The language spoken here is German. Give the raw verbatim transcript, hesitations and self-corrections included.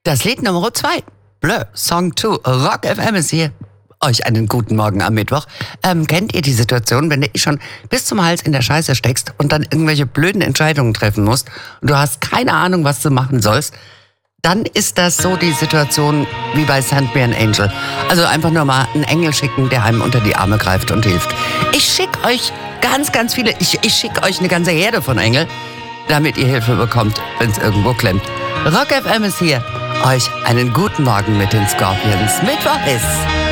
Das Lied Nummer zwei, Blur, Song zwei, Rock F M ist hier. Euch einen guten Morgen am Mittwoch. Ähm, kennt ihr die Situation, wenn du schon bis zum Hals in der Scheiße steckst und dann irgendwelche blöden Entscheidungen treffen musst und du hast keine Ahnung, was du machen sollst? Dann ist das so die Situation wie bei Send Me an Angel. Also einfach nur mal einen Engel schicken, der einem unter die Arme greift und hilft. Ich schicke euch ganz, ganz viele, ich, ich schicke euch eine ganze Herde von Engeln, damit ihr Hilfe bekommt, wenn es irgendwo klemmt. Rock F M ist hier. Euch einen guten Morgen mit den Scorpions. Mittwoch ist